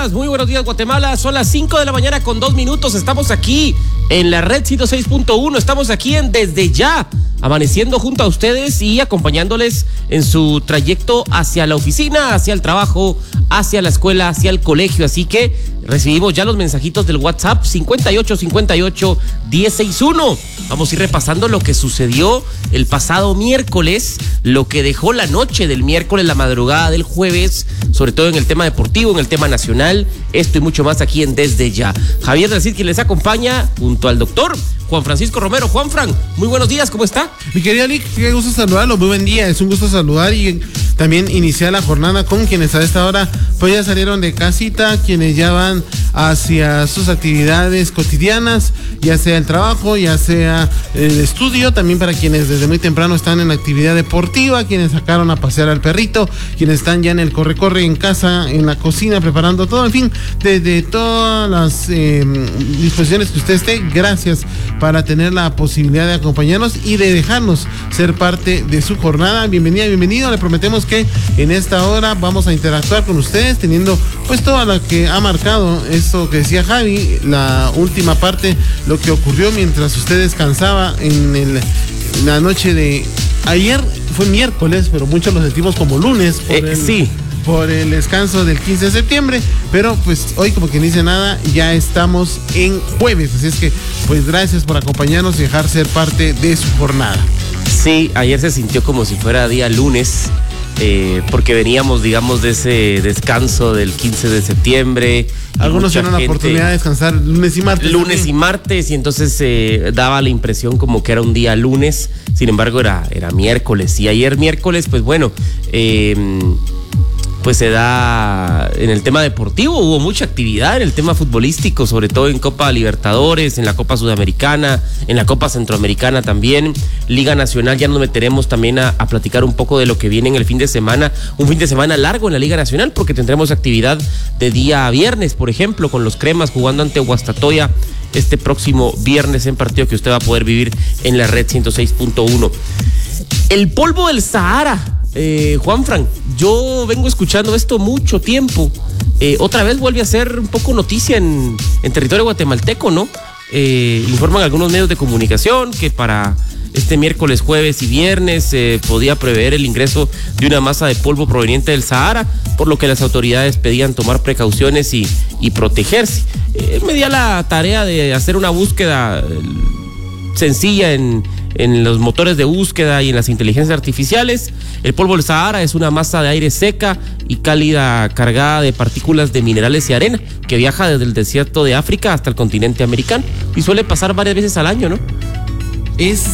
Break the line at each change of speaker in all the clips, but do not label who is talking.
muy buenos días Guatemala, son las 5 de la mañana con 2 minutos, estamos aquí en la red 106.1, estamos aquí en Desde Ya, amaneciendo junto a ustedes y acompañándoles en su trayecto hacia la oficina, hacia el trabajo, hacia la escuela, hacia el colegio, así que recibimos ya los mensajitos del WhatsApp 5858-1061. Vamos a ir repasando lo que sucedió el pasado miércoles, lo que dejó la noche del miércoles, la madrugada del jueves, sobre todo en el tema deportivo, en el tema nacional, esto y mucho más aquí en Desde Ya. Javier del Cid, quien les acompaña, junto al doctor Juan Francisco Romero. Juan Fran, muy buenos días, ¿cómo está?
Mi querida Lick, qué gusto saludarlo, muy buen día, es un gusto saludar y también iniciar la jornada con quienes a esta hora pues ya salieron de casita, quienes ya van hacia sus actividades cotidianas, ya sea el trabajo, ya sea el estudio, también para quienes desde muy temprano están en actividad deportiva, quienes sacaron a pasear al perrito, quienes están ya en el corre-corre en casa, en la cocina, preparando todo, en fin, desde todas las disposiciones que usted esté, gracias para tener la posibilidad de acompañarnos y de dejarnos ser parte de su jornada. Bienvenida, bienvenido, le prometemos que en esta hora vamos a interactuar con ustedes, teniendo pues toda la que ha marcado esto que decía Javi, la última parte, lo que ocurrió mientras usted descansaba en la noche de ayer, fue miércoles, pero muchos lo sentimos como lunes por el descanso del 15 de septiembre, pero pues hoy, como quien dice nada, ya estamos en jueves, así es que pues gracias por acompañarnos y dejar ser parte de su jornada.
Sí, ayer se sintió como si fuera día lunes, porque veníamos, digamos, de ese descanso del 15 de septiembre.
Algunos tuvieron la oportunidad de descansar lunes y martes.
Lunes y martes, y entonces daba la impresión como que era un día lunes, sin embargo era miércoles. Y ayer miércoles, pues bueno, pues se da en el tema deportivo, hubo mucha actividad en el tema futbolístico, sobre todo en Copa Libertadores, en la Copa Sudamericana, en la Copa Centroamericana también, Liga Nacional. Ya nos meteremos también a platicar un poco de lo que viene en el fin de semana, un fin de semana largo en la Liga Nacional, porque tendremos actividad de día a viernes, por ejemplo, con los Cremas jugando ante Guastatoya este próximo viernes, en partido que usted va a poder vivir en la red 106.1. El polvo del Sahara. Juan Fran, yo vengo escuchando esto mucho tiempo. Otra vez vuelve a ser un poco noticia en territorio guatemalteco, ¿no? Informan algunos medios de comunicación que para este miércoles, jueves y viernes podía prever el ingreso de una masa de polvo proveniente del Sahara, por lo que las autoridades pedían tomar precauciones y protegerse. Me di a la tarea de hacer una búsqueda sencilla en los motores de búsqueda y en las inteligencias artificiales. El polvo del Sahara es una masa de aire seca y cálida cargada de partículas de minerales y arena que viaja desde el desierto de África hasta el continente americano y suele pasar varias veces al año, ¿no?
Es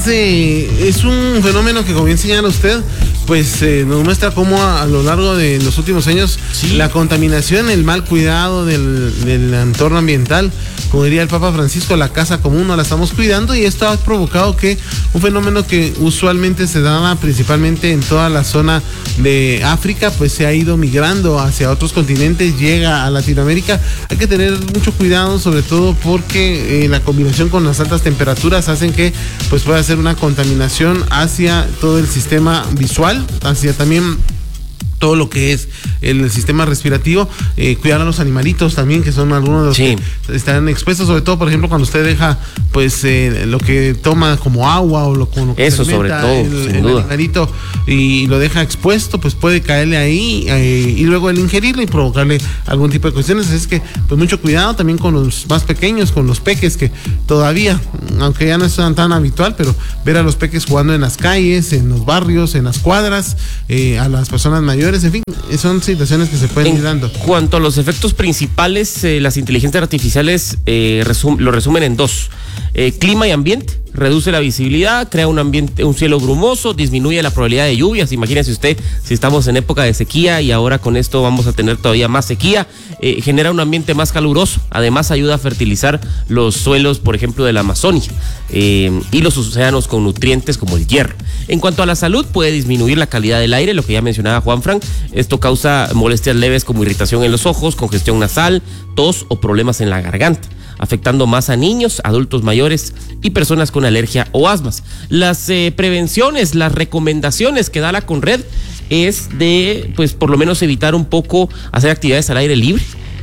un fenómeno que, como bien señala usted, pues nos muestra cómo a lo largo de los últimos años la contaminación, el mal cuidado del entorno ambiental, como diría el Papa Francisco, la casa común no la estamos cuidando, y esto ha provocado que un fenómeno que usualmente se daba principalmente en toda la zona de África, pues se ha ido migrando hacia otros continentes, llega a Latinoamérica. Hay que tener mucho cuidado, sobre todo porque la combinación con las altas temperaturas hacen que pues pueda ser una contaminación hacia todo el sistema visual, hacia también todo lo que es el sistema respirativo, cuidar a los animalitos también, que son algunos de los que están expuestos, sobre todo, por ejemplo, cuando usted deja pues lo que toma como agua o lo que
eso sobre todo,
el animalito, y lo deja expuesto, pues puede caerle ahí y luego el ingerirlo y provocarle algún tipo de cuestiones. Así es que pues mucho cuidado también con los más pequeños, con los peques, que todavía, aunque ya no es tan habitual, pero ver a los peques jugando en las calles, en los barrios, en las cuadras, a las personas mayores, en fin, son situaciones que se pueden ir dando.
En cuanto a los efectos principales, las inteligencias artificiales lo resumen en dos: clima y ambiente. Reduce la visibilidad, crea un cielo brumoso, disminuye la probabilidad de lluvias. Imagínese usted si estamos en época de sequía y ahora con esto vamos a tener todavía más sequía. Genera un ambiente más caluroso, además ayuda a fertilizar los suelos, por ejemplo, de la Amazonia, y los océanos con nutrientes como el hierro. En cuanto a la salud, puede disminuir la calidad del aire, lo que ya mencionaba Juan Fran. Esto causa molestias leves como irritación en los ojos, congestión nasal, tos o problemas en la garganta, afectando más a niños, adultos mayores y personas con alergia o asmas. Las prevenciones, las recomendaciones que da la Conred es de, pues, por lo menos evitar un poco hacer actividades al aire libre,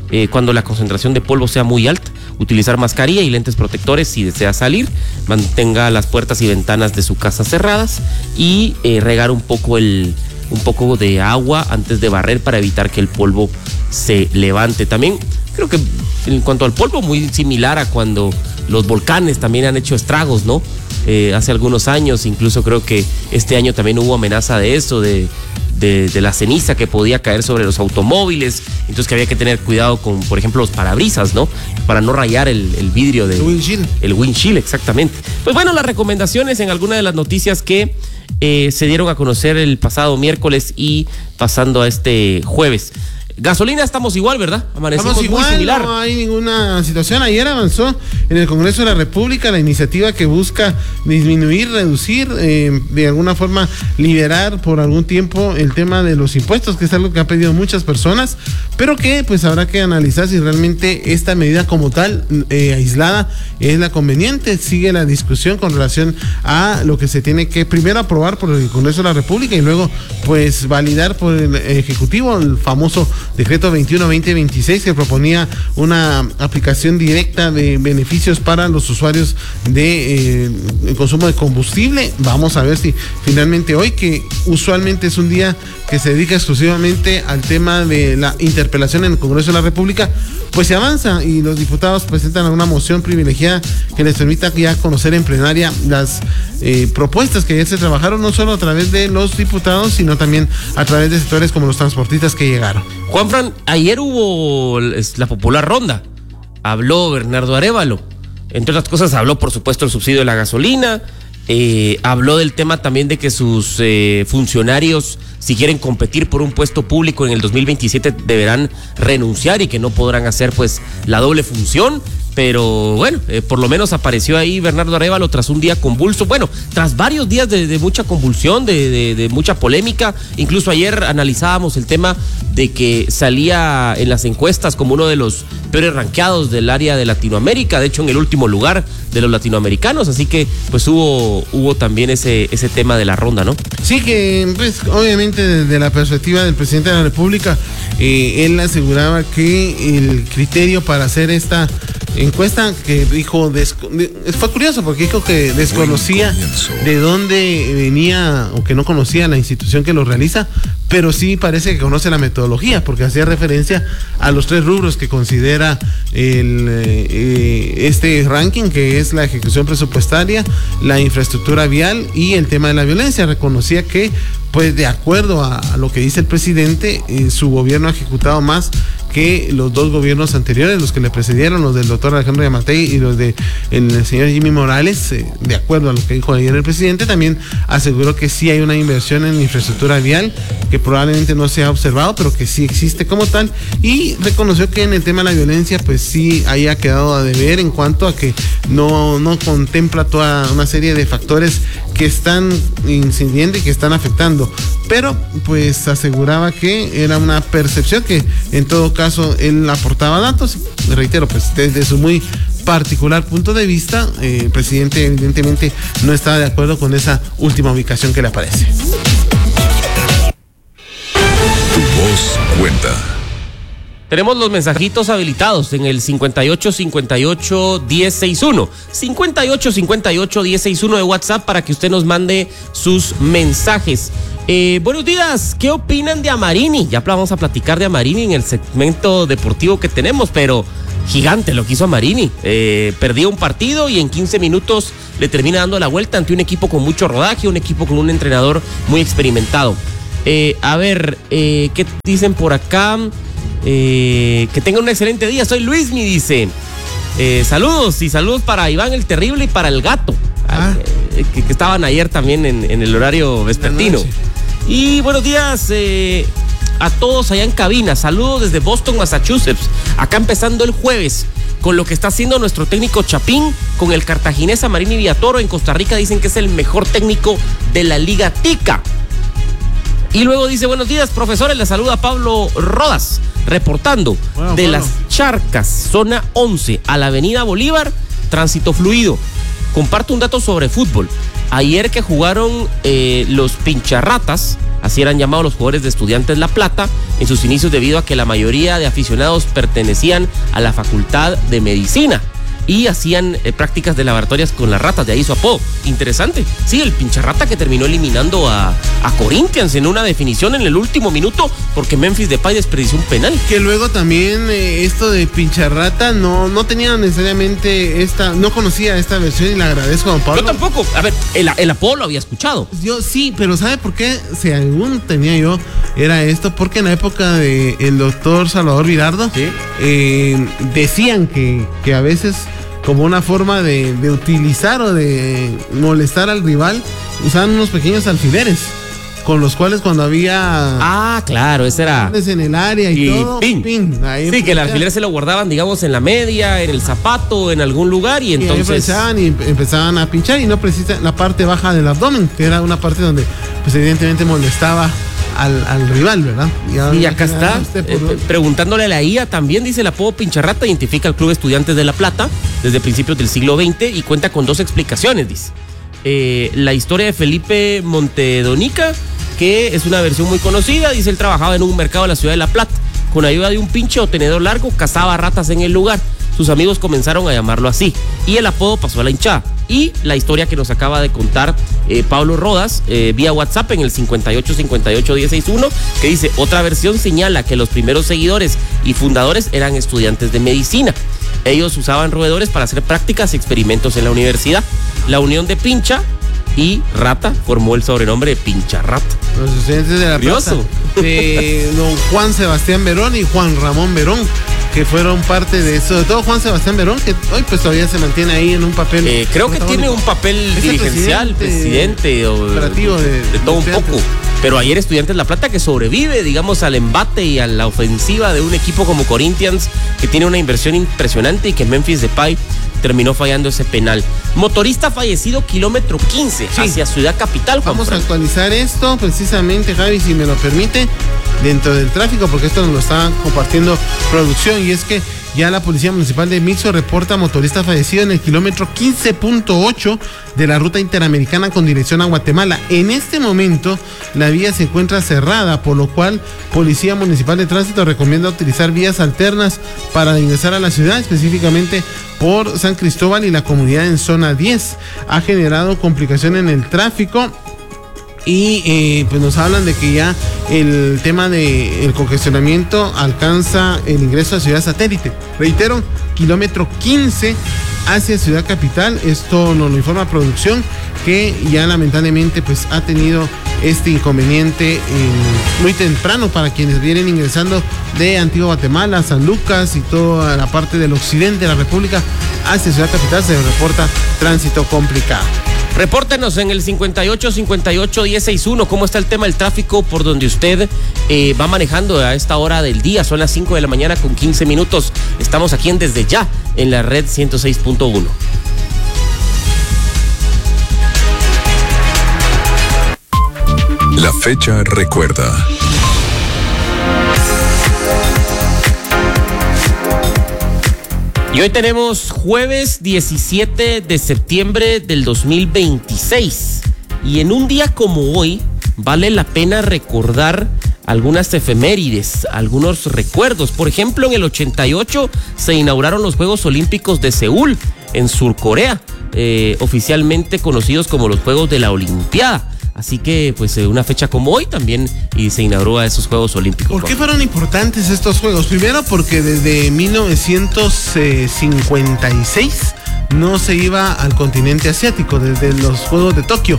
cuando la concentración de polvo sea muy alta. Utilizar mascarilla y lentes protectores si desea salir. Mantenga las puertas y ventanas de su casa cerradas y regar un poco de agua antes de barrer para evitar que el polvo se levante. También creo que en cuanto al polvo, muy similar a cuando los volcanes también han hecho estragos, ¿no? Hace algunos años, incluso creo que este año también hubo amenaza de eso, de la ceniza que podía caer sobre los automóviles, entonces que había que tener cuidado con, por ejemplo, los parabrisas, ¿no? Para no rayar el vidrio del
windshield.
El windshield, exactamente. Pues bueno, las recomendaciones en alguna de las noticias que se dieron a conocer el pasado miércoles y pasando a este jueves. Gasolina estamos igual, ¿verdad? Amanecimos
igual,
muy similar.
No hay ninguna situación. Ayer avanzó en el Congreso de la República la iniciativa que busca disminuir, reducir, de alguna forma liberar por algún tiempo el tema de los impuestos, que es algo que ha pedido muchas personas, pero que pues habrá que analizar si realmente esta medida como tal, aislada, es la conveniente. Sigue la discusión con relación a lo que se tiene que primero aprobar por el Congreso de la República y luego pues validar por el Ejecutivo, el famoso Decreto 21-2026, que proponía una aplicación directa de beneficios para los usuarios de consumo de combustible. Vamos a ver si finalmente hoy, que usualmente es un día que se dedica exclusivamente al tema de la interpelación en el Congreso de la República, pues se avanza y los diputados presentan una moción privilegiada que les permita ya conocer en plenaria las propuestas que ayer se trabajaron, no solo a través de los diputados, sino también a través de sectores como los transportistas que llegaron.
Juanfran, ayer hubo la popular ronda. Habló Bernardo Arévalo. Entre otras cosas, habló, por supuesto, el subsidio de la gasolina. Habló del tema también de que sus funcionarios, si quieren competir por un puesto público en el 2027, deberán renunciar y que no podrán hacer pues la doble función. Pero bueno, por lo menos apareció ahí Bernardo Arévalo tras un día convulso, bueno, tras varios días de mucha convulsión, de mucha polémica. Incluso ayer analizábamos el tema de que salía en las encuestas como uno de los peores rankeados del área de Latinoamérica, de hecho en el último lugar de los latinoamericanos, así que pues hubo también ese tema de la ronda, ¿no?
Sí, que pues obviamente desde la perspectiva del presidente de la República, él aseguraba que el criterio para hacer esta encuesta, que dijo, fue curioso porque dijo que desconocía de dónde venía o que no conocía la institución que lo realiza, pero sí parece que conoce la metodología, porque hacía referencia a los 3 rubros que considera este ranking, que es la ejecución presupuestaria, la infraestructura vial y el tema de la violencia. Reconocía que, pues de acuerdo a lo que dice el presidente, su gobierno ha ejecutado más que los 2 gobiernos anteriores, los que le precedieron, los del doctor Alejandro Yamatei y los del señor Jimmy Morales. De acuerdo a lo que dijo ayer el presidente, también aseguró que sí hay una inversión en infraestructura vial que probablemente no se ha observado, pero que sí existe como tal, y reconoció que en el tema de la violencia pues sí haya quedado a deber en cuanto a que no contempla toda una serie de factores que están incidiendo y que están afectando, pero pues aseguraba que era una percepción, que en todo caso él aportaba datos. Reitero, pues desde su muy particular punto de vista, el presidente evidentemente no estaba de acuerdo con esa última ubicación que le aparece.
Tu voz cuenta.
Tenemos los mensajitos habilitados en el 5858-1061. 5858-1061 de WhatsApp para que usted nos mande sus mensajes. Buenos días, ¿qué opinan de Amarini? Ya vamos a platicar de Amarini en el segmento deportivo que tenemos, pero gigante lo que hizo Amarini. Perdió un partido y en 15 minutos le termina dando la vuelta ante un equipo con mucho rodaje, un equipo con un entrenador muy experimentado. ¿Qué dicen por acá? Que tengan un excelente día. Soy Luismi, dice. Saludos para Iván el Terrible y para el Gato, que estaban ayer también en el horario vespertino. Y buenos días a todos allá en cabina. Saludos desde Boston, Massachusetts. Acá empezando el jueves con lo que está haciendo nuestro técnico Chapín con el cartaginés Amarini Villatoro. En Costa Rica dicen que es el mejor técnico de la Liga Tica. Y luego dice, buenos días, profesores, les saluda Pablo Rodas, reportando de Las Charcas, zona 11, a la avenida Bolívar, tránsito fluido. Comparto un dato sobre fútbol. Ayer que jugaron los Pincharratas, así eran llamados los jugadores de Estudiantes La Plata en sus inicios, debido a que la mayoría de aficionados pertenecían a la Facultad de Medicina y hacían prácticas de laboratorias con las ratas, de ahí su apodo. Interesante. Sí, el pincharrata que terminó eliminando a Corinthians en una definición en el último minuto porque Memphis Depay desperdició un penal.
Que luego también esto de pincharrata no tenía necesariamente no conocía esta versión y le agradezco a don Pablo.
Yo tampoco. A ver, el apodo lo había escuchado.
Yo sí, pero ¿sabe por qué? Si algún tenía yo, era esto, porque en la época del doctor Salvador Virardo,
¿sí?
Decían que a veces, como una forma de utilizar o de molestar al rival, usaban unos pequeños alfileres, con los cuales cuando había...
Ah, claro, ese era...
en el área y todo,
pin.
Ahí
sí, que el alfiler se lo guardaban, digamos, en la media, en el zapato, en algún lugar, y entonces...
Y empezaban a pinchar, y no precisamente la parte baja del abdomen, que era una parte donde, pues evidentemente molestaba al rival, ¿verdad?
Y acá está, preguntándole a la IA también, dice el apodo pincharrata, identifica al Club Estudiantes de La Plata desde principios del siglo XX y cuenta con 2 explicaciones, dice. La historia de Felipe Montedonica, que es una versión muy conocida, dice, él trabajaba en un mercado de la ciudad de La Plata. Con ayuda de un pinche o tenedor largo, cazaba ratas en el lugar. Sus amigos comenzaron a llamarlo así y el apodo pasó a la hinchada. Y la historia que nos acaba de contar Pablo Rodas vía WhatsApp en el 5858-1061, que dice, otra versión señala que los primeros seguidores y fundadores eran estudiantes de medicina. Ellos usaban roedores para hacer prácticas y experimentos en la universidad. La unión de pincha y rata formó el sobrenombre de pincharrata.
Los estudiantes de La Plata, de don Juan Sebastián Verón y Juan Ramón Verón, que fueron parte de eso, sobre todo Juan Sebastián Verón, que hoy pues todavía se mantiene ahí en un papel.
Creo que tiene un papel dirigencial, presidente o
operativo de
todo un poco. Pero ayer Estudiantes La Plata, que sobrevive, digamos, al embate y a la ofensiva de un equipo como Corinthians, que tiene una inversión impresionante, y que Memphis Depay terminó fallando ese penal. Motorista fallecido, kilómetro 15, hacia Ciudad Capital.
Vamos a actualizar esto precisamente, Javi, si me lo permite, dentro del tráfico, porque esto nos lo está compartiendo producción, y es que ya la Policía Municipal de Mixo reporta motorista fallecido en el kilómetro 15.8 de la ruta interamericana con dirección a Guatemala. En este momento la vía se encuentra cerrada, por lo cual Policía Municipal de Tránsito recomienda utilizar vías alternas para ingresar a la ciudad, específicamente por San Cristóbal y la comunidad en zona 10. Ha generado complicación en el tráfico. Y pues nos hablan de que ya el tema del congestionamiento alcanza el ingreso a Ciudad Satélite. Reitero, kilómetro 15 hacia Ciudad Capital. Esto nos lo informa producción, que ya lamentablemente pues ha tenido este inconveniente muy temprano para quienes vienen ingresando de Antigua Guatemala, San Lucas y toda la parte del occidente de la República hacia Ciudad Capital. Se reporta tránsito complicado.
Repórtenos en el 5858-1061 cómo está el tema del tráfico por donde usted va manejando a esta hora del día. Son las 5 de la mañana con 15 minutos. Estamos aquí en Desde Ya, en la red 106.1.
La fecha recuerda.
Y hoy tenemos jueves 17 de septiembre del 2026. Y en un día como hoy, vale la pena recordar algunas efemérides, algunos recuerdos. Por ejemplo, en el 88 se inauguraron los Juegos Olímpicos de Seúl, en Surcorea, oficialmente conocidos como los Juegos de la Olimpiada. Así que, pues, una fecha como hoy también se inauguró a esos Juegos Olímpicos.
¿Por qué fueron importantes estos Juegos? Primero, porque desde 1956 no se iba al continente asiático. Desde los Juegos de Tokio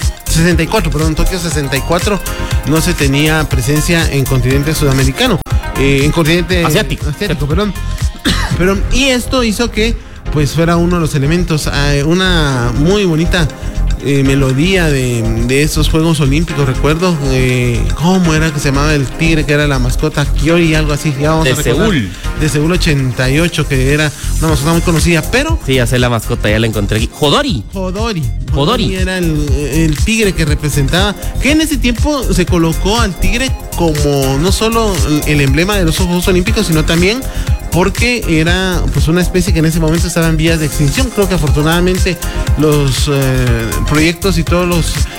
64 no se tenía presencia en continente sudamericano, en continente
asiático,
perdón. Y esto hizo que pues fuera uno de los elementos, una muy bonita melodía de esos Juegos Olímpicos. Recuerdo cómo era que se llamaba el tigre, que era la mascota, Kiori, algo así. Ya vamos
de
a recordar.
Seúl.
De Seúl 88, que era una mascota muy conocida, pero...
Sí, ya sé la mascota, ya la encontré aquí. Jodori era
el tigre que representaba, que en ese tiempo se colocó al tigre como no solo el emblema de los Juegos Olímpicos, sino también porque era pues una especie que en ese momento estaba en vías de extinción. Creo que afortunadamente los proyectos y todos los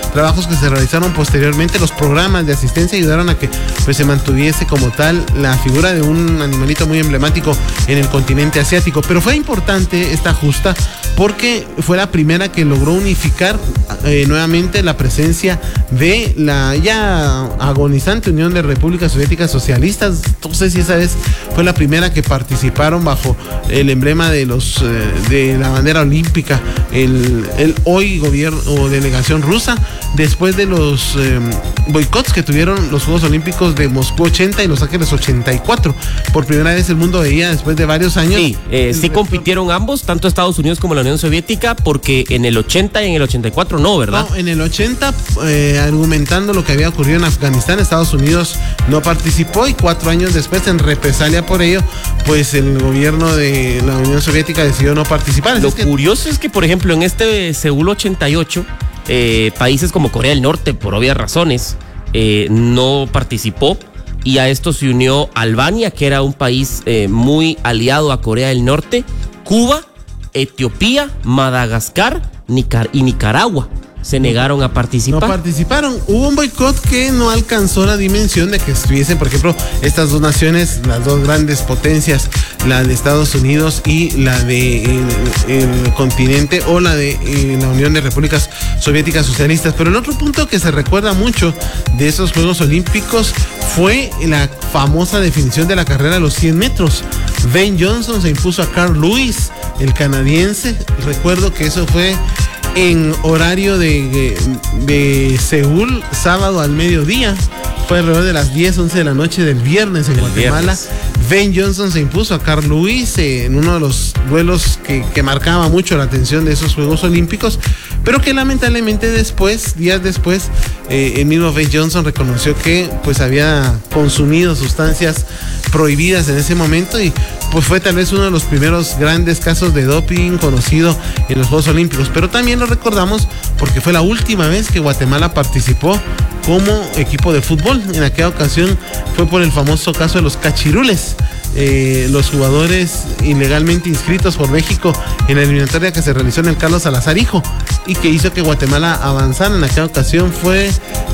trabajos que se realizaron posteriormente, los programas de asistencia ayudaron a que pues se mantuviese como tal la figura de un animalito muy emblemático en el continente asiático. Pero fue importante esta justa porque fue la primera que logró unificar nuevamente la presencia de la ya agonizante Unión de Repúblicas Soviéticas Socialistas. Entonces, esa vez fue la primera que participaron bajo el emblema de los de la bandera olímpica, el hoy gobierno o delegación rusa, después de los boicots que tuvieron los Juegos Olímpicos de Moscú 80 y Los Ángeles 84. Por primera vez el mundo veía, después de varios años.
Sí, sí compitieron ambos, tanto Estados Unidos como la Unión Soviética, porque en el 80 y en el 84 no, ¿verdad?
No, en el 80, argumentando lo que había ocurrido en Afganistán, Estados Unidos no participó, y 4 años después, en represalia por ello, pues el gobierno de la Unión Soviética decidió no participar.
Lo curioso es que, por ejemplo, en este Seúl 88, países como Corea del Norte, por obvias razones, no participó, y a esto se unió Albania, que era un país muy aliado a Corea del Norte, Cuba, Etiopía, Madagascar y Nicaragua. Se negaron a participar.
No participaron. Hubo un boicot que no alcanzó la dimensión de que estuviesen, por ejemplo, estas dos naciones, las dos grandes potencias, la de Estados Unidos y la de el continente, o la de la Unión de Repúblicas Soviéticas Socialistas. Pero el otro punto que se recuerda mucho de esos Juegos Olímpicos fue la famosa definición de la carrera de los 100 metros. Ben Johnson se impuso a Carl Lewis, el canadiense. Recuerdo que eso fue en horario de Seúl, sábado al mediodía. Fue alrededor de las 10, 11 de la noche del viernes en Guatemala. Ben Johnson se impuso a Carl Lewis en uno de los duelos que marcaba mucho la atención de esos Juegos Olímpicos, pero que lamentablemente después, días después, el mismo Ben Johnson reconoció que pues había consumido sustancias prohibidas en ese momento, y pues fue tal vez uno de los primeros grandes casos de doping conocido en los Juegos Olímpicos. Pero también lo recordamos porque fue la última vez que Guatemala participó como equipo de fútbol. En aquella ocasión fue por el famoso caso de los cachirules, los jugadores ilegalmente inscritos por México en la eliminatoria que se realizó en el Carlos Salazar Hijo, y que hizo que Guatemala avanzara. En aquella ocasión fue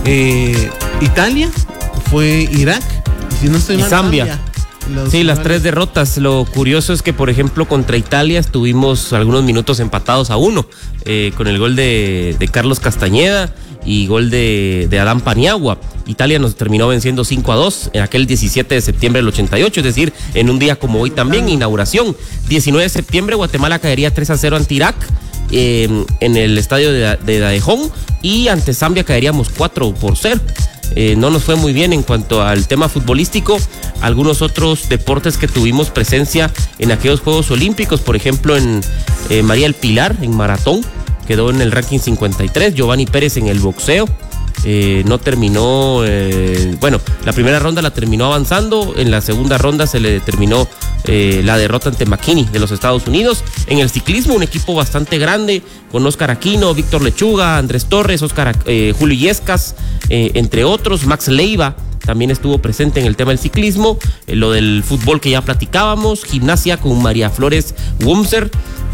Italia, fue Irak, y si no estoy mal,
Zambia. Sí, las 3 derrotas. Lo curioso es que, por ejemplo, contra Italia estuvimos algunos minutos empatados a 1, con el gol de Carlos Castañeda y gol de Adán Paniagua. Italia nos terminó venciendo 5-2 en aquel 17 de septiembre del 88, es decir, en un día como hoy también, inauguración. 19 de septiembre, Guatemala caería 3-0 ante Irak en el estadio de Dajejón, y ante Zambia caeríamos 4-0. No nos fue muy bien en cuanto al tema futbolístico. Algunos otros deportes que tuvimos presencia en aquellos Juegos Olímpicos, por ejemplo, en María El Pilar, en maratón, quedó en el ranking 53. Giovanni Pérez en el boxeo, no terminó, bueno, la primera ronda la terminó avanzando, en la segunda ronda se le determinó la derrota ante McKinney de los Estados Unidos. En el ciclismo, un equipo bastante grande, con Oscar Aquino, Víctor Lechuga, Andrés Torres, Julio Yescas, entre otros. Max Leiva también estuvo presente en el tema del ciclismo. Lo del fútbol que ya platicábamos, gimnasia con María Flores Wumser,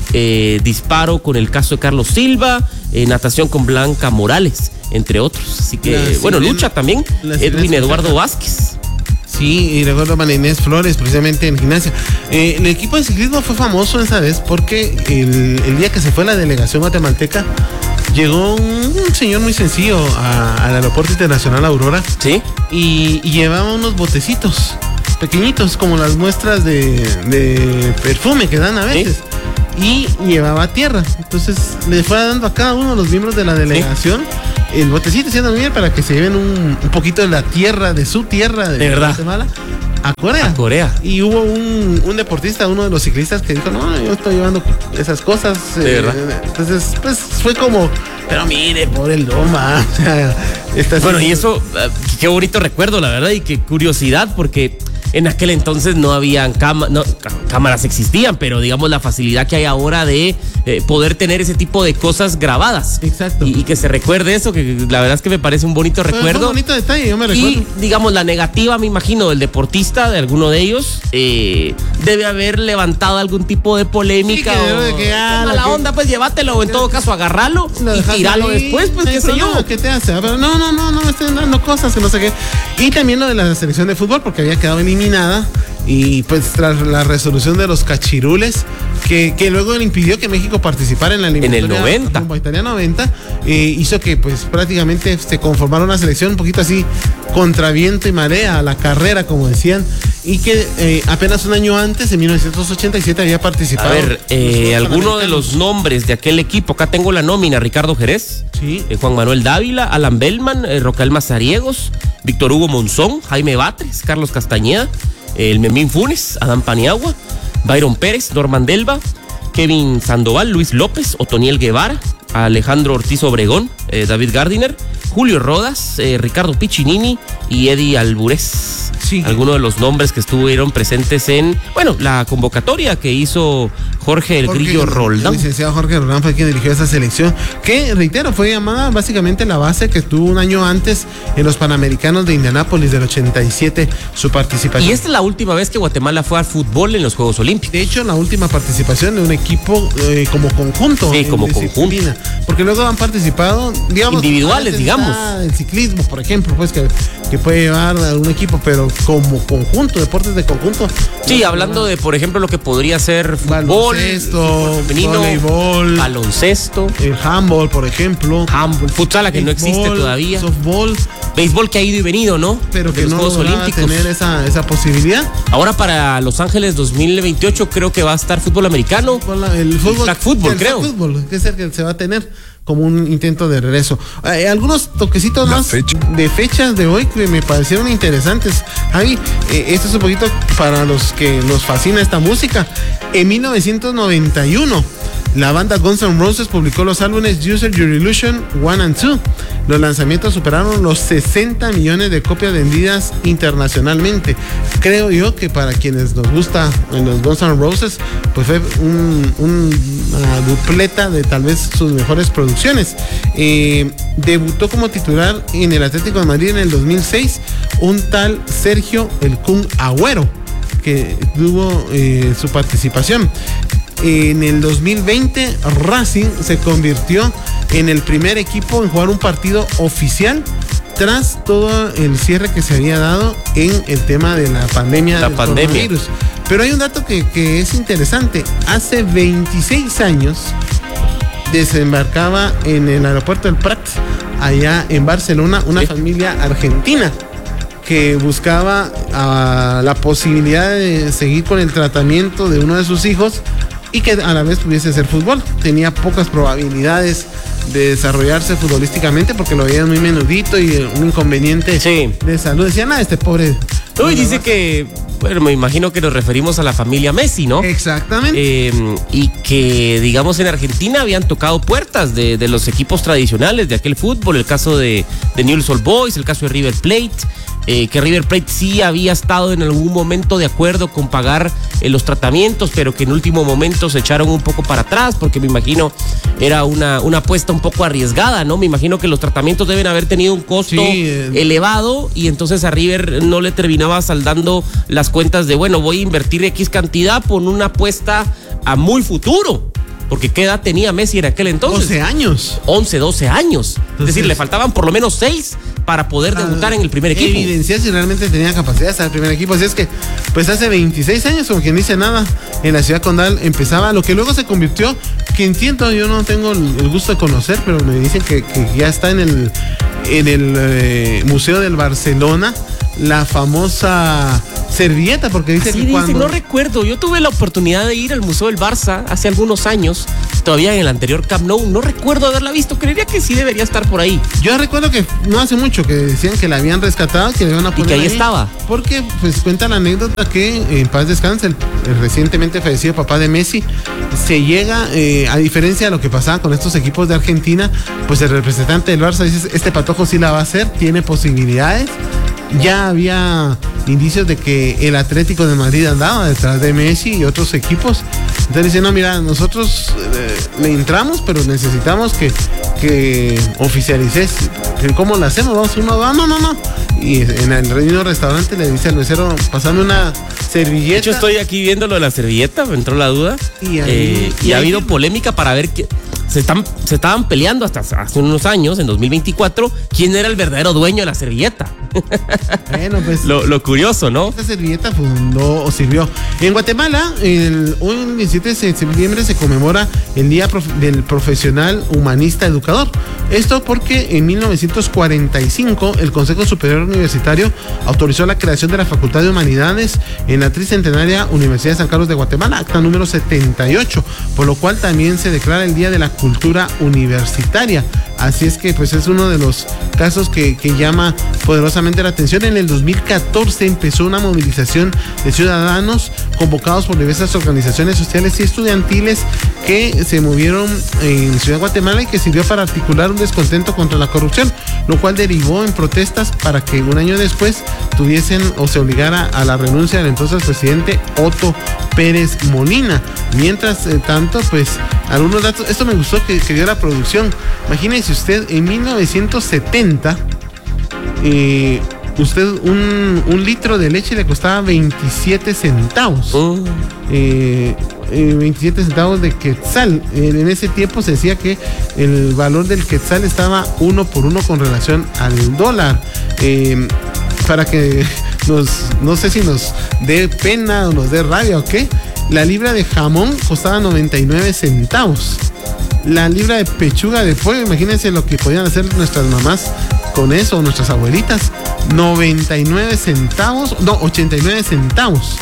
disparo con el caso de Carlos Silva, natación con Blanca Morales, entre otros. Así que, bueno, lucha también, Edwin Eduardo Vázquez.
Sí, y recuerdo a María Inés Flores, precisamente en gimnasia. El equipo de ciclismo fue famoso esa vez porque el día que se fue la delegación guatemalteca, llegó un señor muy sencillo al Aeropuerto Internacional Aurora.
Sí.
Y llevaba unos botecitos pequeñitos, como las muestras de perfume que dan a veces. ¿Sí? Y llevaba tierra. Entonces le fue dando a cada uno de los miembros de la delegación, ¿sí?, el botecito, siendo bien, para que se lleven un poquito de la tierra, de su tierra de Guatemala, a Corea. Y hubo un deportista, uno de los ciclistas, que dijo: no, yo estoy llevando esas cosas. Entonces, pues fue como, pero mire, por el Loma.
Bueno, y eso, qué bonito recuerdo, la verdad, y qué curiosidad, porque en aquel entonces no habían cámaras, existían, pero digamos la facilidad que hay ahora de poder tener ese tipo de cosas grabadas.
Exacto.
Y que se recuerde eso, que la verdad es que me parece un bonito recuerdo.
Es un bonito detalle, yo me recuerdo.
Y digamos la negativa, me imagino, del deportista, de alguno de ellos, debe haber levantado algún tipo de polémica.
Sí,
qué mala onda, pues llévatelo, o en todo caso agárralo y tíralo después, pues qué sé yo.
¿Qué te hace? Pero no me estén dando cosas que no sé qué. Y también lo de la selección de fútbol, porque había quedado eliminada. Y pues tras la resolución de los cachirules, que luego le impidió que México participara en la eliminatoria.
En el 90.
Italia 90, hizo que pues prácticamente se conformara una selección un poquito así contra viento y marea, a la carrera, como decían, y que apenas un año antes, en 1987, había participado.
A ver, alguno de los nombres de aquel equipo, acá tengo la nómina: Ricardo Jerez,
sí.
Juan Manuel Dávila, Alan Bellman, Rocael Mazariegos, Víctor Hugo Monzón, Jaime Batres, Carlos Castañeda, el Memín Funes, Adán Paniagua, Byron Pérez, Norman Delva, Kevin Sandoval, Luis López, Otoniel Guevara, Alejandro Ortiz Obregón, David Gardiner, Julio Rodas, Ricardo Piccinini y Eddie Alburez. Sí. Algunos de los nombres que estuvieron presentes en, la convocatoria que hizo Jorge Grillo Roldán.
El licenciado Jorge Roldán fue quien dirigió esa selección, que, reitero, fue llamada básicamente la base que tuvo un año antes en los Panamericanos de Indianápolis del 87, su participación.
Y esta es la última vez que Guatemala fue al fútbol en los Juegos Olímpicos.
De hecho, la última participación de un equipo como conjunto.
Sí, como conjunto.
Porque luego han participado, digamos,
individuales, digamos.
El ciclismo, por ejemplo, pues que puede llevar a un equipo, pero como conjunto, deportes de conjunto.
Sí, hablando de, por ejemplo, lo que podría ser fútbol,
femenino, voleibol,
baloncesto,
el handball, por ejemplo,
futsal, que no existe todavía,
softball,
béisbol, que ha ido y venido, ¿no?
Pero
de
que
los
no
Juegos Olímpicos.
Tener esa posibilidad.
Ahora para Los Ángeles 2028 creo que va a estar fútbol americano,
el fútbol,
flag fútbol, creo.
Flag fútbol, que es el que se va a tener como un intento de regreso. Algunos toquecitos más de fechas de hoy que me parecieron interesantes. Javi, esto es un poquito para los que nos fascina esta música. En 1991, la banda Guns N' Roses publicó los álbumes User Your Illusion 1 and 2. Los lanzamientos superaron los 60 millones de copias vendidas internacionalmente. Creo yo que para quienes nos gusta los Guns N' Roses, pues fue una dupleta de tal vez sus mejores producciones. Debutó como titular en el Atlético de Madrid en el 2006 un tal Sergio El Kun Agüero, que tuvo su participación. En el 2020, Racing se convirtió en el primer equipo en jugar un partido oficial tras todo el cierre que se había dado en el tema de la pandemia del coronavirus. Pero hay un dato que es interesante. Hace 26 años desembarcaba en el aeropuerto del Prat, allá en Barcelona, una familia argentina que buscaba la posibilidad de seguir con el tratamiento de uno de sus hijos y que a la vez pudiese ser fútbol. Tenía pocas probabilidades de desarrollarse futbolísticamente porque lo veían muy menudito y un inconveniente de salud. Decían, este pobre.
Uy, dice que, me imagino que nos referimos a la familia Messi, ¿no?
Exactamente.
Y que, digamos, en Argentina habían tocado puertas de los equipos tradicionales de aquel fútbol, el caso de Newell's Old Boys, el caso de River Plate. Que River Plate sí había estado en algún momento de acuerdo con pagar los tratamientos, pero que en último momento se echaron un poco para atrás, porque me imagino era una apuesta un poco arriesgada, ¿no? Me imagino que los tratamientos deben haber tenido un costo elevado y entonces a River no le terminaba saldando las cuentas de, voy a invertir X cantidad por una apuesta a muy futuro. Porque ¿qué edad tenía Messi en aquel entonces?
12 años.
11, 12 años. Entonces, es decir, le faltaban por lo menos 6 para poder debutar en el primer equipo.
Evidenciar si realmente tenía capacidad de estar en el primer equipo. Así es que, pues hace 26 años, como quien dice nada, en la ciudad condal empezaba lo que luego se convirtió, que entiendo, yo no tengo el gusto de conocer, pero me dicen que ya está en el Museo del Barcelona, la famosa servilleta, porque dice que cuando...
no recuerdo, yo tuve la oportunidad de ir al Museo del Barça hace algunos años, todavía en el anterior Camp Nou, no recuerdo haberla visto, creería que sí debería estar por ahí.
Yo recuerdo que no hace mucho que decían que la habían rescatado, que le iban a poner
y que ahí estaba.
Porque pues cuenta la anécdota que en paz descanse el recientemente fallecido papá de Messi, se llega, a diferencia de lo que pasaba con estos equipos de Argentina, pues el representante del Barça dice, este patojo sí la va a hacer, tiene posibilidades. ya había indicios de que el Atlético de Madrid andaba detrás de Messi y otros equipos. Entonces dicen, no, mira, nosotros le entramos, pero necesitamos que oficialices. ¿Cómo lo hacemos? Vamos uno, no. Y en el mismo restaurante le dice al mesero, pasame una servilleta.
De hecho, estoy aquí viendo lo de la servilleta, me entró la duda. Y ha habido polémica para ver que se estaban peleando hasta hace unos años, en 2024, quién era el verdadero dueño de la servilleta.
Bueno, pues
lo curioso, ¿no?
Esta servilleta fundó o sirvió. En Guatemala, hoy el 17 de septiembre se conmemora el Día del Profesional Humanista Educador. Esto porque en 1945 el Consejo Superior Universitario autorizó la creación de la Facultad de Humanidades en la tricentenaria Universidad de San Carlos de Guatemala, acta número 78, por lo cual también se declara el Día de la Cultura Universitaria. Así es que pues es uno de los casos que llama poderosamente la atención. En el 2014 empezó una movilización de ciudadanos convocados por diversas organizaciones sociales y estudiantiles que se movieron en Ciudad de Guatemala y que sirvió para articular un descontento contra la corrupción, lo cual derivó en protestas para que un año después tuviesen o se obligara a la renuncia del entonces presidente Otto Pérez Molina. Mientras tanto, pues algunos datos, esto me gustó que dio la producción. Imagínense usted, en 1970 usted un litro de leche le costaba 27 centavos. 27 centavos de quetzal. En ese tiempo se decía que el valor del quetzal estaba 1 por 1 con relación al dólar. Para que no sé si nos dé pena o nos dé rabia o qué, la libra de jamón costaba 99 centavos. La libra de pechuga de pollo, imagínense lo que podían hacer nuestras mamás con eso, nuestras abuelitas. 99 centavos, no, 89 centavos.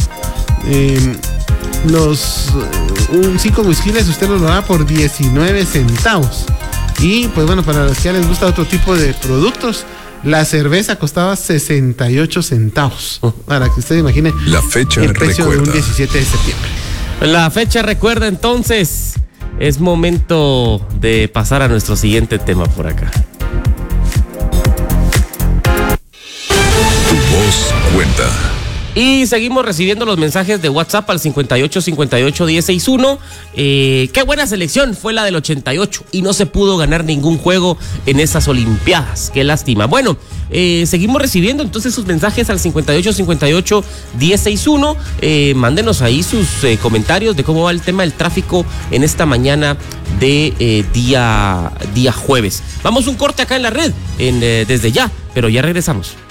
Un 5 whiskiles usted lo da por 19 centavos. Y pues bueno, para los que ya les gusta otro tipo de productos, la cerveza costaba 68 centavos. Para que usted imagine
la fecha
el precio
recuerda.
de un 17 de septiembre.
La fecha recuerda entonces. Es momento de pasar a nuestro siguiente tema por acá.
Tu voz cuenta.
Y seguimos recibiendo los mensajes de WhatsApp al 5858-1061. Qué buena selección fue la del 88 y no se pudo ganar ningún juego en esas Olimpiadas. Qué lástima. Bueno, seguimos recibiendo entonces sus mensajes al 5858-1061. Mándenos ahí sus comentarios de cómo va el tema del tráfico en esta mañana de día jueves. Vamos un corte acá en la red desde ya, pero ya regresamos.